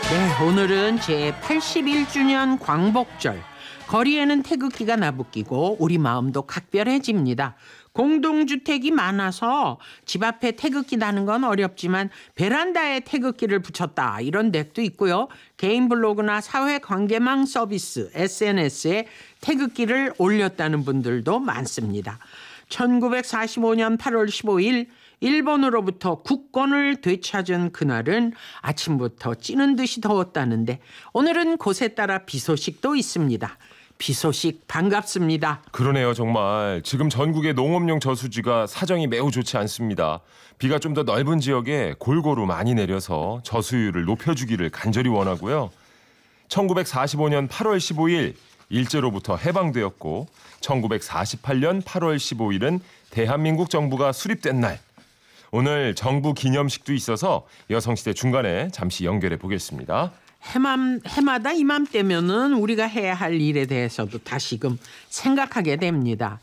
네, 오늘은 제 81주년 광복절. 거리에는 태극기가 나부끼고 우리 마음도 각별해집니다. 공동주택이 많아서 집 앞에 태극기 다는 건 어렵지만 베란다에 태극기를 붙였다 이런 댁도 있고요. 개인 블로그나 사회관계망 서비스 SNS에 태극기를 올렸다는 분들도 많습니다. 1945년 8월 15일 일본으로부터 국권을 되찾은 그날은 아침부터 찌는 듯이 더웠다는데 오늘은 곳에 따라 비 소식도 있습니다. 비 소식 반갑습니다. 그러네요, 정말. 지금 전국의 농업용 저수지가 사정이 매우 좋지 않습니다. 비가 좀 더 넓은 지역에 골고루 많이 내려서 저수율을 높여주기를 간절히 원하고요. 1945년 8월 15일 일제로부터 해방되었고 1948년 8월 15일은 대한민국 정부가 수립된 날. 오늘 정부 기념식도 있어서 여성시대 중간에 잠시 연결해 보겠습니다. 해마다 이맘때면은 우리가 해야 할 일에 대해서도 다시금 생각하게 됩니다.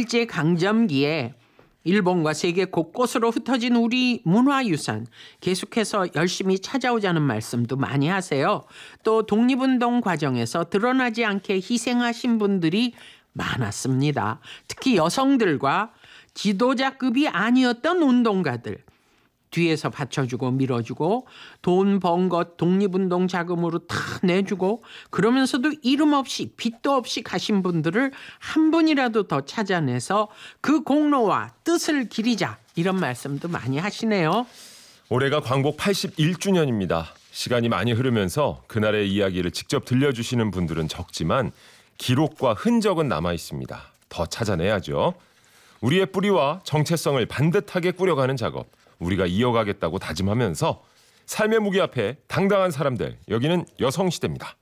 일제강점기에 일본과 세계 곳곳으로 흩어진 우리 문화유산 계속해서 열심히 찾아오자는 말씀도 많이 하세요. 또 독립운동 과정에서 드러나지 않게 희생하신 분들이 많았습니다. 특히 여성들과 지도자급이 아니었던 운동가들. 뒤에서 받쳐주고 밀어주고 돈 번 것 독립운동 자금으로 다 내주고 그러면서도 이름 없이 빚도 없이 가신 분들을 한 분이라도 더 찾아내서 그 공로와 뜻을 기리자 이런 말씀도 많이 하시네요. 올해가 광복 81주년입니다. 시간이 많이 흐르면서 그날의 이야기를 직접 들려주시는 분들은 적지만 기록과 흔적은 남아 있습니다. 더 찾아내야죠. 우리의 뿌리와 정체성을 반듯하게 꾸려가는 작업. 우리가 이어가겠다고 다짐하면서 삶의 무게 앞에 당당한 사람들, 여기는 여성시대입니다.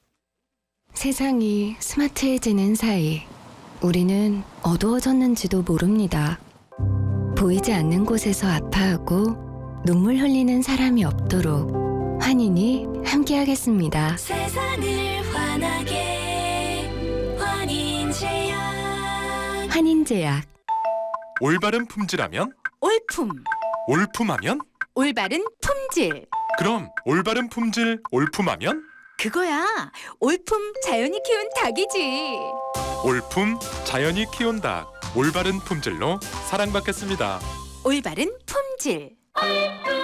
세상이 스마트해지는 사이 우리는 어두워졌는지도 모릅니다. 보이지 않는 곳에서 아파하고 눈물 흘리는 사람이 없도록 환인이 함께하겠습니다. 세상을 환하게 환인제약. 환인제약. 올바른 품질하면? 올품. 올품하면? 올바른 품질. 그럼 올바른 품질 올품하면? 그거야. 올품 자연이 키운 닭이지. 올품 자연이 키운 닭. 올바른 품질로 사랑받겠습니다. 올바른 품질.